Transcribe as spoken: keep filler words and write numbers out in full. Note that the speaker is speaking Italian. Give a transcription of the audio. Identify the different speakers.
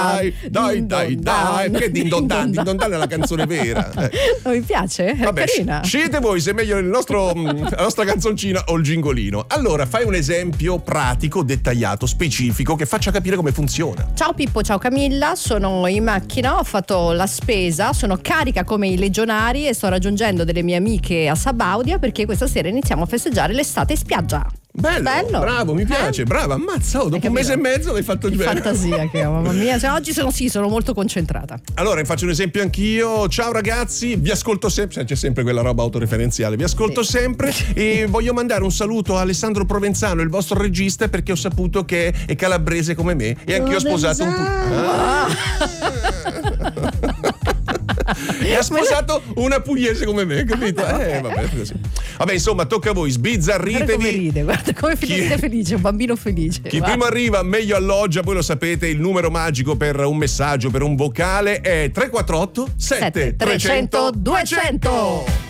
Speaker 1: Dai, dai, dai, dai, perché Din Don Dan? Din Don Dan è la canzone vera. Eh.
Speaker 2: Non mi piace? È
Speaker 1: Vabbè,
Speaker 2: carina.
Speaker 1: scegliete voi se è meglio il nostro, la nostra canzoncina o il gingolino. Allora, fai un esempio pratico, dettagliato, specifico, che faccia capire come funziona.
Speaker 2: Ciao Pippo, ciao Camilla, sono in macchina, ho fatto la spesa, sono carica come i legionari e sto raggiungendo delle mie amiche a Sabaudia perché questa sera iniziamo a festeggiare l'estate in spiaggia.
Speaker 1: Bello,
Speaker 2: Bello.
Speaker 1: bravo, mi piace,
Speaker 2: Eh?
Speaker 1: brava, ammazza, oh, dopo un mese e mezzo l'hai fatto
Speaker 2: Che
Speaker 1: bene.
Speaker 2: fantasia che ho, mamma mia, cioè, oggi sono sì, sono molto concentrata.
Speaker 1: Allora, faccio un esempio anch'io. Ciao ragazzi, vi ascolto sempre, c'è sempre quella roba autoreferenziale, vi ascolto
Speaker 2: Sì.
Speaker 1: sempre e voglio mandare un saluto a Alessandro Provenzano, il vostro regista, perché ho saputo che è calabrese come me e anch'io ho sposato un pu- ah. E ha sposato una pugliese come me, capito? Eh, vabbè, così. Vabbè, insomma, tocca a voi, sbizzarritevi.
Speaker 2: Guarda come ride, guarda come
Speaker 1: Chi-
Speaker 2: ride felice, un bambino felice.
Speaker 1: Chi
Speaker 2: guarda.
Speaker 1: prima arriva meglio alloggia, voi lo sapete, il numero magico per un messaggio, per un vocale è tre quattro otto sette tre zero zero duecento.